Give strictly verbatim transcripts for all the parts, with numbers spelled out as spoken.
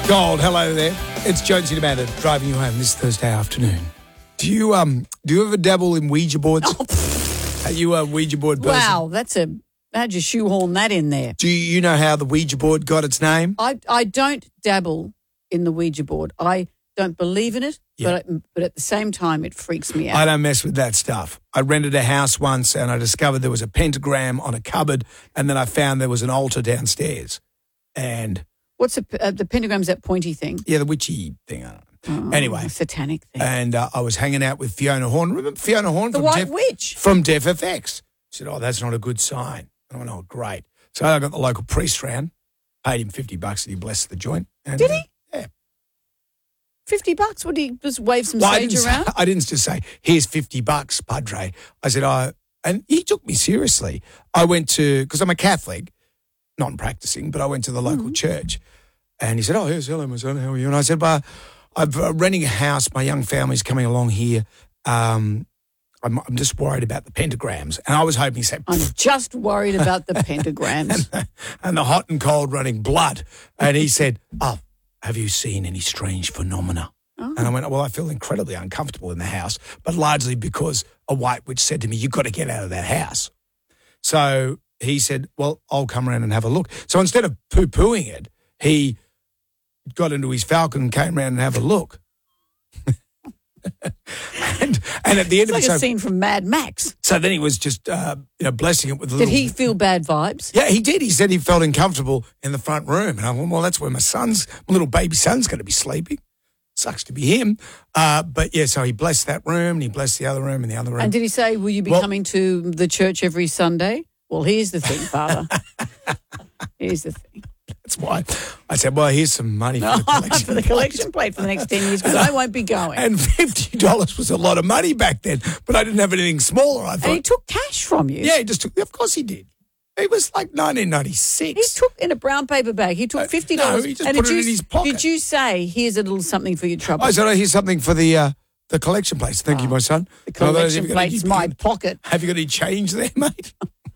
Gold, hello there. It's Jonesy the Bandit driving you home this Thursday afternoon. Do you um do you ever dabble in Ouija boards? Oh. Are you a Ouija board person? Wow, that's a how'd you shoehorn that in there? Do you know how the Ouija board got its name? I I don't dabble in the Ouija board. I don't believe in it, Yeah. but but at the same time, it freaks me out. I don't mess with that stuff. I rented a house once and I discovered there was a pentagram on a cupboard, and then I found there was an altar downstairs. And What's a, uh, the pentagram's that pointy thing? yeah, the witchy thing. I don't know. Oh, Anyway. a satanic thing. And uh, I was hanging out with Fiona Horn. Remember Fiona Horn the from White Def, Witch. from Def F X? She said, "Oh, that's not a good sign." I went, "Oh, great." So I got the local priest round, paid him fifty bucks, and he blessed the joint. And, Did he? Yeah. Fifty bucks? Would he just wave some Well, I sage didn't, around? say, I didn't just say, "Here's fifty bucks, Padre." I said, "I," and he took me seriously. I went to, because I'm a Catholic, not practicing, but I went to the local Mm-hmm. church, and he said, "Oh, yes, hello, my son, how are you?" And I said, "Well, I'm uh, renting a house. My young family's coming along here. Um, I'm, I'm just worried about the pentagrams." And I was hoping he said, I'm just worried about the pentagrams. and the hot and cold running blood. And he said, "Oh, have you seen any strange phenomena?" Oh. And I went, "Well, I feel incredibly uncomfortable in the house, but largely because a white witch said to me, you've got to get out of that house." So he said, "Well, I'll come around and have a look." So instead of poo-pooing it, he got into his Falcon and came around and have a look. and, and at the end It's like of it, a so, scene from Mad Max. so then he was just, uh, you know, blessing it with a Did little... he feel bad vibes? Yeah, he did. He said he felt uncomfortable in the front room. And I went, well, that's where my son's, my little baby son's going to be sleeping. Sucks to be him. Uh, but yeah, so he blessed that room and he blessed the other room and the other room. And did he say, will you be Well- coming to the church every Sunday? Well, here's the thing, Father. Here's the thing. That's why I said, well, here's some money for the collection. for the collection plate for the next ten years because I won't be going. And, And fifty dollars was a lot of money back then, but I didn't have anything smaller. I thought, he took cash from you. yeah, he just took, of course he did. It was like nineteen ninety-six. He took in a brown paper bag. He took fifty dollars. Uh, no, he just and put did it you, in his pocket. Did you say, here's a little something for your trouble? I said, oh, here's something for the uh, the collection place. Thank you, my son. the Oh, those- collection have you got any- plate's my pocket. Have you got any change there, mate?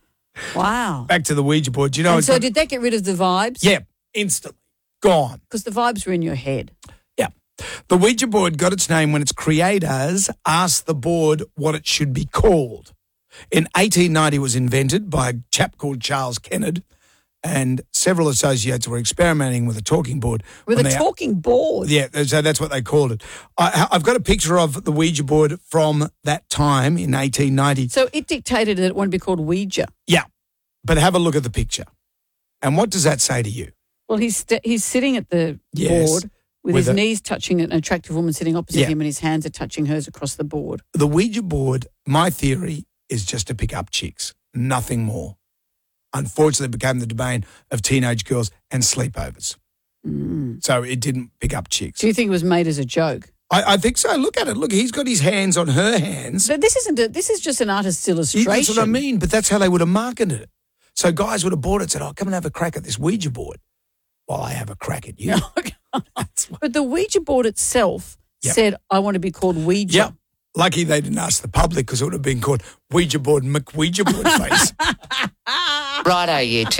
Wow. Back to the Ouija board. Do you know? And it's so got- did that get rid of the vibes? yeah, instantly gone. Because the vibes were in your head. Yeah. The Ouija board got its name when its creators asked the board what it should be called. In eighteen ninety, it was invented by a chap called Charles Kennard, and several associates were experimenting with a talking board. With when a they- talking board. Yeah, so that's what they called it. I, I've got a picture of the Ouija board from that time in eighteen ninety. So it dictated that it wanted to be called Ouija. Yeah, but have a look at the picture. And what does that say to you? Well, he's st- he's sitting at the Yes. board with, With his a- knees touching an attractive woman sitting opposite Yeah. him and his hands are touching hers across the board. The Ouija board, my theory, is just to pick up chicks, nothing more. Unfortunately, it became the domain of teenage girls and sleepovers. Mm. So it didn't pick up chicks. Do you think it was made as a joke? I, I think so. Look at it. Look, he's got his hands on her hands. So this isn't a, this is just an artist's illustration. That's what I mean, but that's how they would have marketed it. So guys would have bought it and said, oh, come and have a crack at this Ouija board while I have a crack at you. That's what- But the Ouija board itself Yep. said, I want to be called Ouija. Yep. Lucky they didn't ask the public because it would have been called Ouija board McWouija board face. Righto, you two.